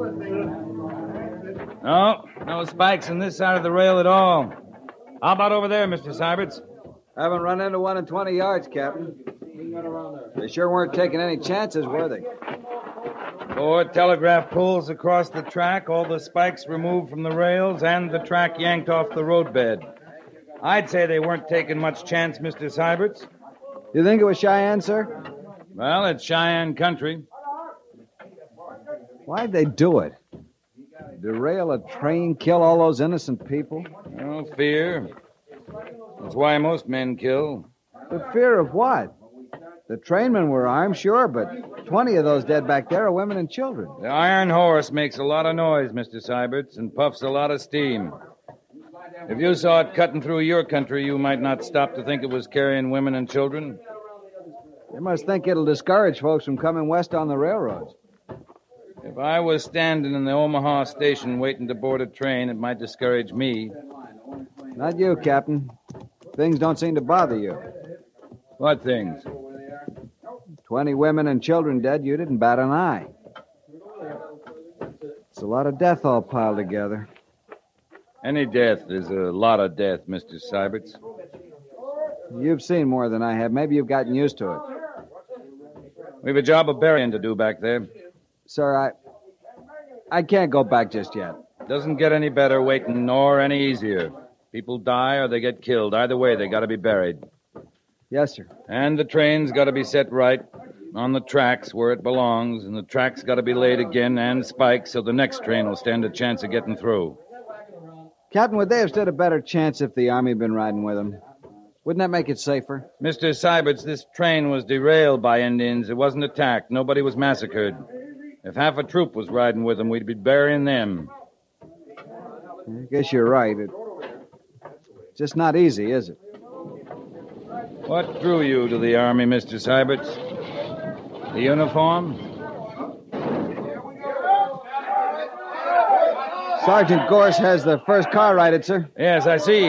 No spikes on this side of the rail at all. How about over there, Mr. Syberts? Haven't run into one in 20 yards, Captain. They sure weren't taking any chances, were they? 4 telegraph poles across the track, all the spikes removed from the rails, and the track yanked off the roadbed. I'd say they weren't taking much chance, Mr. Syberts. You think it was Cheyenne, sir? Well, it's Cheyenne country. Why'd they do it? Derail a train, kill all those innocent people? Oh, fear. That's why most men kill. The fear of what? The trainmen were armed, sure, but 20 of those dead back there are women and children. The iron horse makes a lot of noise, Mr. Syberts, and puffs a lot of steam. If you saw it cutting through your country, you might not stop to think it was carrying women and children. They must think it'll discourage folks from coming west on the railroads. If I was standing in the Omaha station waiting to board a train, it might discourage me. Not you, Captain. Things don't seem to bother you. What things? 20 women and children dead, you didn't bat an eye. It's a lot of death all piled together. Any death is a lot of death, Mr. Syberts. You've seen more than I have. Maybe you've gotten used to it. We've a job of burying to do back there. Sir, I can't go back just yet. Doesn't get any better waiting, nor any easier. People die or they get killed. Either way, they got to be buried. Yes, sir. And the train's got to be set right on the tracks where it belongs, and the tracks got to be laid again and spiked so the next train will stand a chance of getting through. Captain, would they have stood a better chance if the Army had been riding with them? Wouldn't that make it safer? Mr. Syberts, this train was derailed by Indians. It wasn't attacked. Nobody was massacred. If half a troop was riding with them, we'd be burying them. I guess you're right. It's just not easy, is it? What drew you to the Army, Mr. Syberts? The uniform? Sergeant Gorse has the first car righted, sir. Yes, I see.